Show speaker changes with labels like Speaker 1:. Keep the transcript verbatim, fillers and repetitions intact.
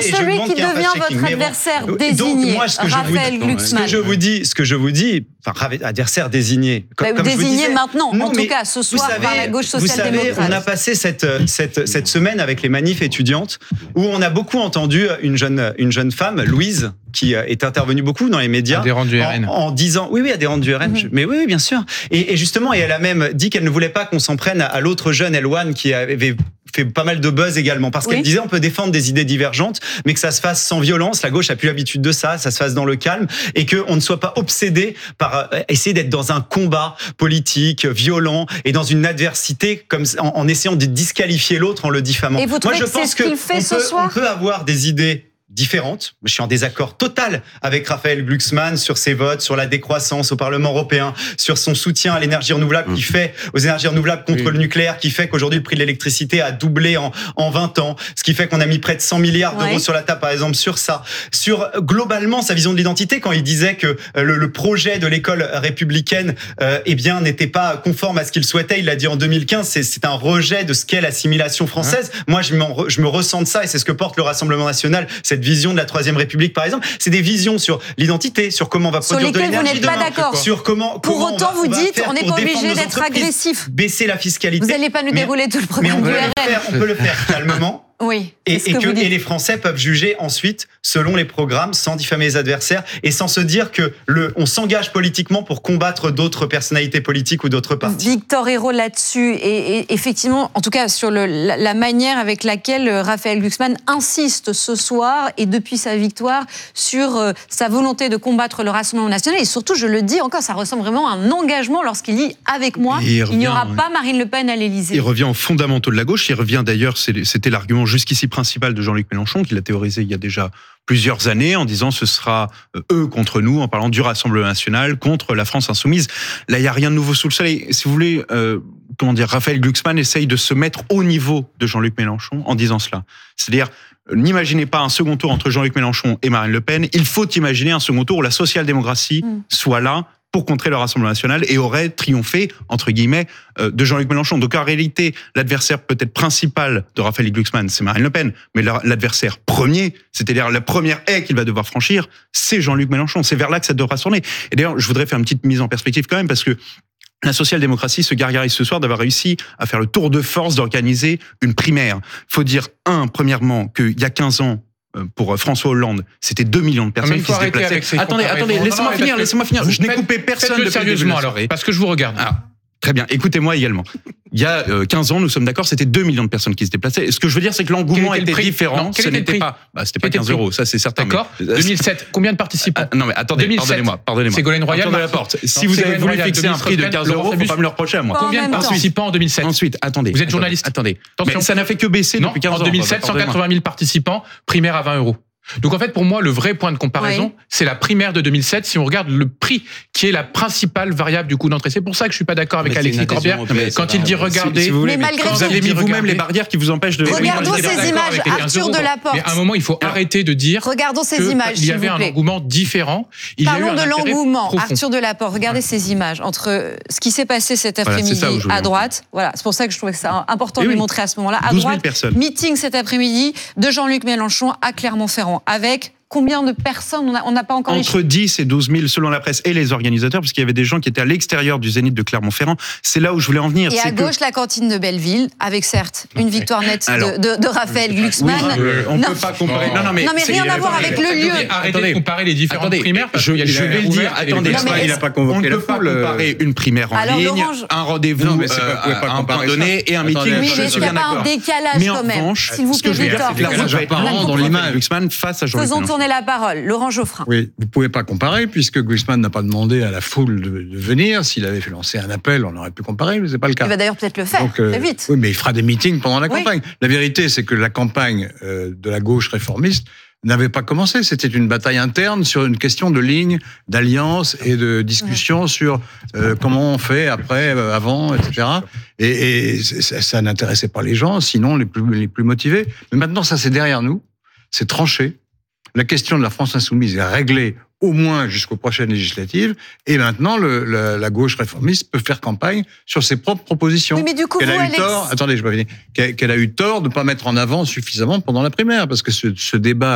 Speaker 1: celui qui devient votre adversaire bon. désigné, donc, moi, ce que Raphaël
Speaker 2: je vous,
Speaker 1: Glucksmann.
Speaker 2: Ce que je vous dis, ce que je vous dis, enfin, adversaire désigné.
Speaker 1: Comme, bah, comme désigné je vous disais, maintenant,
Speaker 2: non,
Speaker 1: en tout cas, ce soir,
Speaker 2: savez,
Speaker 1: par la gauche social-démocrate.
Speaker 2: Vous savez, on a passé cette, cette, cette semaine avec les manifs étudiantes où on a beaucoup entendu une jeune, une jeune femme, Louise, qui est intervenue beaucoup dans les médias.
Speaker 3: Adhérente du R N.
Speaker 2: En, en disant, oui, oui, adhérente du R N. Mm-hmm. Mais oui, oui, bien sûr. Et, et justement, et elle a même dit qu'elle ne voulait pas qu'on s'en prenne à l'autre jeune, Elouane, qui avait fait pas mal de buzz également, parce oui. qu'elle disait on peut défendre des idées divergentes, mais que ça se fasse sans violence. La gauche a plus l'habitude de ça, ça se fasse dans le calme, et qu'on ne soit pas obsédé par essayer d'être dans un combat politique violent et dans une adversité comme en, en essayant de disqualifier l'autre en le diffamant.
Speaker 1: Et vous
Speaker 2: Moi, je
Speaker 1: que
Speaker 2: pense
Speaker 1: c'est ce qu'il fait ce
Speaker 2: peut,
Speaker 1: soir
Speaker 2: on peut avoir des idées différentes. Je suis en désaccord total avec Raphaël Glucksmann sur ses votes, sur la décroissance au Parlement européen, sur son soutien à l'énergie renouvelable, mmh. qui fait aux énergies renouvelables contre oui. le nucléaire, qui fait qu'aujourd'hui le prix de l'électricité a doublé en, en vingt ans, ce qui fait qu'on a mis près de cent milliards d'euros ouais. sur la table, par exemple, sur ça. Sur, globalement, sa vision de l'identité, quand il disait que le, le projet de l'école républicaine, euh, eh bien, n'était pas conforme à ce qu'il souhaitait, il l'a dit en deux mille quinze, c'est, c'est un rejet de ce qu'est l'assimilation française. Mmh. Moi, je, je me ressens de ça, et c'est ce que porte le Rassemblement national, cette vision de la Troisième République, par exemple. C'est des visions sur l'identité, sur comment on va produire de l'énergie.
Speaker 1: Sur lesquelles vous n'êtes pas d'accord.
Speaker 2: Sur comment,
Speaker 1: Pour
Speaker 2: comment
Speaker 1: autant,
Speaker 2: on va,
Speaker 1: vous dites, on n'est pas obligé d'être agressif.
Speaker 2: Baisser la fiscalité.
Speaker 1: Vous n'allez pas nous dérouler tout le programme du R N.
Speaker 2: Faire, on peut le faire calmement.
Speaker 1: Oui.
Speaker 2: Et, et, que, et les Français peuvent juger ensuite selon les programmes, sans diffamer les adversaires et sans se dire que le, on s'engage politiquement pour combattre d'autres personnalités politiques ou d'autres partis.
Speaker 1: Victor Ayrault là-dessus et, et effectivement, en tout cas sur le, la, la manière avec laquelle Raphaël Glucksmann insiste ce soir et depuis sa victoire sur euh, sa volonté de combattre le Rassemblement national et surtout, je le dis encore, ça ressemble vraiment à un engagement lorsqu'il dit avec moi, il, revient, il n'y aura ouais. pas Marine Le Pen à l'Élysée.
Speaker 4: Il revient aux fondamentaux de la gauche. Il revient d'ailleurs, c'était l'argument jusqu'ici principal de Jean-Luc Mélenchon, qu'il a théorisé il y a déjà plusieurs années, en disant ce sera eux contre nous, en parlant du Rassemblement national contre la France insoumise. Là, il n'y a rien de nouveau sous le soleil. Si vous voulez, euh, comment dire, Raphaël Glucksmann essaye de se mettre au niveau de Jean-Luc Mélenchon en disant cela. C'est-à-dire, n'imaginez pas un second tour entre Jean-Luc Mélenchon et Marine Le Pen. Il faut imaginer un second tour où la social-démocratie mmh. soit là pour contrer le Rassemblement national et aurait triomphé, entre guillemets, euh, de Jean-Luc Mélenchon. Donc en réalité, l'adversaire peut-être principal de Raphaël Glucksmann, c'est Marine Le Pen, mais l'adversaire premier, c'est-à-dire la première haie qu'il va devoir franchir, c'est Jean-Luc Mélenchon. C'est vers là que ça devra se tourner. Et d'ailleurs, je voudrais faire une petite mise en perspective quand même, parce que la social-démocratie se gargarise ce soir d'avoir réussi à faire le tour de force d'organiser une primaire. Il faut dire, un, premièrement, qu'il y a quinze ans, pour François Hollande, c'était deux millions de personnes qui se déplaçaient. Attendez, attendez, laissez-moi finir, laissez-moi finir. Je n'ai coupé personne depuis
Speaker 3: sérieusement alors, parce que je vous regarde.
Speaker 4: Ah, très bien, écoutez-moi également. Il y a quinze ans, nous sommes d'accord, c'était deux millions de personnes qui se déplaçaient. Et ce que je veux dire, c'est que l'engouement était, était différent.
Speaker 3: Non,
Speaker 4: ce n'était pas, bah, c'était pas quinze euros, ça c'est certain.
Speaker 3: D'accord. Mais... deux mille sept, combien de participants?
Speaker 4: ah, Non mais attendez, deux mille sept, pardonnez-moi, pardonnez-moi.
Speaker 3: Ségolène Royal.
Speaker 4: La porte. Si vous avez voulu fixer un prix de quinze euros, faut pas me le reprocher à moi.
Speaker 3: Combien de participants en deux mille sept?
Speaker 4: Ensuite, attendez.
Speaker 3: Vous êtes journaliste.
Speaker 4: Attendez. Mais ça n'a fait que baisser depuis quinze ans.
Speaker 3: En deux mille sept, cent quatre-vingt mille participants, primaire à vingt euros. Donc en fait, pour moi, le vrai point de comparaison, oui. c'est la primaire de deux mille sept, si on regarde le prix, qui est la principale variable du coût d'entrée. C'est pour ça que je suis pas d'accord avec mais Alexis Corbière quand il dit regardez,
Speaker 4: si vous, voulez,
Speaker 1: mais malgré
Speaker 4: vous avez mis vous-même les barrières qui vous empêchent de...
Speaker 1: Regardons ces images, Arthur Delaporte.
Speaker 3: Mais à un moment, il faut arrêter de dire
Speaker 1: regardons ces images,
Speaker 3: il y avait un engouement différent. Il
Speaker 1: Parlons de l'engouement, Arthur Delaporte. Regardez ces images entre ce qui s'est passé cet après-midi à droite. Voilà, c'est pour ça que je trouvais que c'est important de le montrer à ce moment-là. À droite, meeting cet après-midi de Jean-Luc Mélenchon à Clermont-Ferrand avec combien de personnes? On n'a pas encore...
Speaker 4: Entre dix et douze mille selon la presse et les organisateurs, parce qu'il y avait des gens qui étaient à l'extérieur du Zénith de Clermont-Ferrand. C'est là où je voulais en venir.
Speaker 1: Et à gauche, que... la cantine de Belleville, avec certes une victoire nette Alors, de, de, de Raphaël Glucksmann.
Speaker 4: Oui, euh, on ne peut pas comparer...
Speaker 1: Non, non, mais, non, mais rien à voir avec le lieu.
Speaker 3: Arrêtez de comparer les différentes
Speaker 4: attendez,
Speaker 3: primaires.
Speaker 4: Je, je vais le dire, attendez,
Speaker 2: il n'a pas convoqué
Speaker 4: la foule. On ne peut pas comparer une primaire en
Speaker 1: Alors,
Speaker 4: ligne,
Speaker 1: Orange...
Speaker 4: un rendez-vous à un point donné et un meeting.
Speaker 1: Oui, mais il n'y a pas un décalage quand même. S'il vous plaît, Victor.
Speaker 4: Dans l'image, Glucksmann face à Jean-Luc
Speaker 1: Faisons tourner la parole. Laurent Geoffrin.
Speaker 5: Oui, vous ne pouvez pas comparer, puisque Glucksmann n'a pas demandé à la foule de, de venir. S'il avait fait lancer un appel, on aurait pu comparer, mais ce n'est pas le cas.
Speaker 1: Il va d'ailleurs peut-être le faire, Donc, euh, très vite.
Speaker 5: Oui, mais il fera des meetings pendant la campagne. Oui. La vérité, c'est que la campagne euh, de la gauche réformiste n'avait pas commencé. C'était une bataille interne sur une question de ligne, d'alliance et de discussion oui. sur euh, comment on fait après, euh, avant, et cetera. Et, et ça, ça n'intéressait pas les gens, sinon les plus, les plus motivés. Mais maintenant, ça, c'est derrière nous. C'est tranché. La question de la France insoumise est réglée au moins jusqu'aux prochaines législatives. Et maintenant, le, la, la gauche réformiste peut faire campagne sur ses propres propositions.
Speaker 1: Oui, mais du coup,
Speaker 5: qu'elle
Speaker 1: vous,
Speaker 5: a eu
Speaker 1: Alex...
Speaker 5: tort, attendez, je vais finir. Qu'elle, qu'elle a eu tort de ne pas mettre en avant suffisamment pendant la primaire, parce que ce, ce débat